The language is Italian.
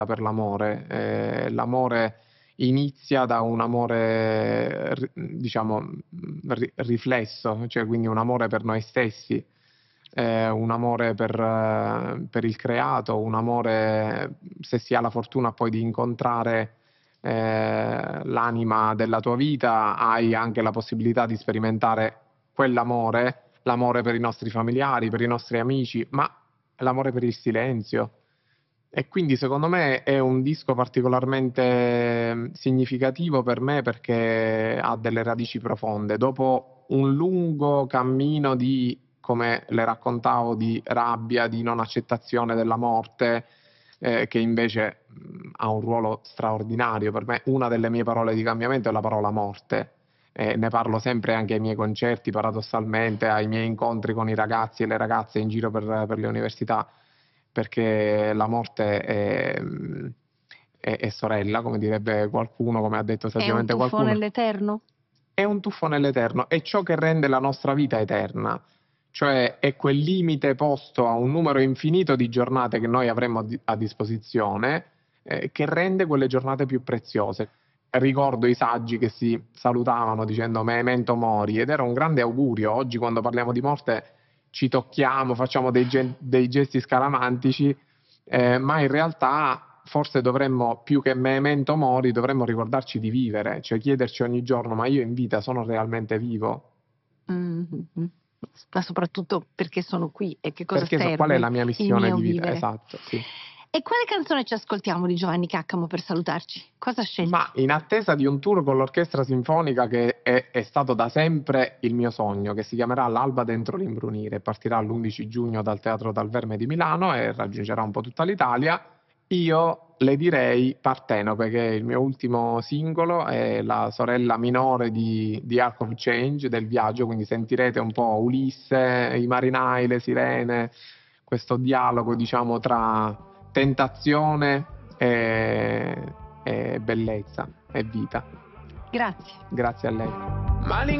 per l'amore. L'amore inizia da un amore diciamo, riflesso, cioè quindi un amore per noi stessi, un amore per il creato, un amore, se si ha la fortuna poi di incontrare l'anima della tua vita, hai anche la possibilità di sperimentare quell'amore, l'amore per i nostri familiari, per i nostri amici, ma l'amore per il silenzio. E quindi secondo me è un disco particolarmente significativo per me perché ha delle radici profonde. Dopo un lungo cammino di, come le raccontavo, di rabbia, di non accettazione della morte, che invece ha un ruolo straordinario per me. Una delle mie parole di cambiamento è la parola morte. Ne parlo sempre anche ai miei concerti, paradossalmente, ai miei incontri con i ragazzi e le ragazze in giro per le università, perché la morte è sorella, come direbbe qualcuno, come ha detto È un saggiamente tuffo qualcuno. nell'eterno? È un tuffo nell'eterno, è ciò che rende la nostra vita eterna, cioè è quel limite posto a un numero infinito di giornate che noi avremmo a disposizione, che rende quelle giornate più preziose. Ricordo i saggi che si salutavano dicendo memento mori, ed era un grande augurio. Oggi quando parliamo di morte ci tocchiamo, facciamo dei gesti scaramantici, ma in realtà forse dovremmo, più che memento mori, dovremmo ricordarci di vivere, cioè chiederci ogni giorno: ma io in vita sono realmente vivo? Mh-mh. Ma soprattutto perché sono qui e che cosa Perché qual è serve la mia il missione mio di vita? vivere. Esatto, sì. E quale canzone ci ascoltiamo di Giovanni Caccamo per salutarci? Cosa scegli? Ma in attesa di un tour con l'orchestra sinfonica, che è stato da sempre il mio sogno, che si chiamerà L'Alba dentro l'imbrunire, partirà l'11 giugno dal Teatro Dal Verme di Milano e raggiungerà un po' tutta l'Italia, io le direi Partenope, che è il mio ultimo singolo, è la sorella minore di Arc of Change, del Viaggio, quindi sentirete un po' Ulisse, i marinai, le sirene, questo dialogo, diciamo, tra tentazione e bellezza e vita. Grazie. Grazie a lei.